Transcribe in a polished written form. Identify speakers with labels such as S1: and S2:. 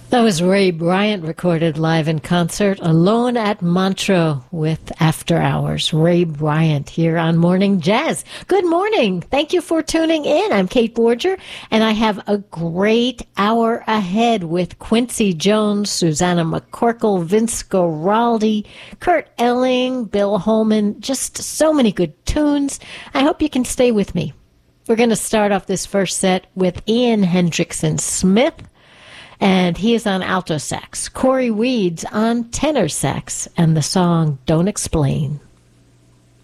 S1: That was Ray Bryant recorded live in concert, alone at Montreux with After Hours. Ray Bryant here on Morning Jazz. Good morning. Thank you for tuning in. I'm Kate Borger, and I have a great hour ahead with Quincy Jones, Susanna McCorkle, Vince Guaraldi, Kurt Elling, Bill Holman, just so many good tunes. I hope you can stay with me. We're going to start off this first set with Ian Hendrickson Smith, and he is on alto sax. Corey Weeds on tenor sax, and the song Don't Explain.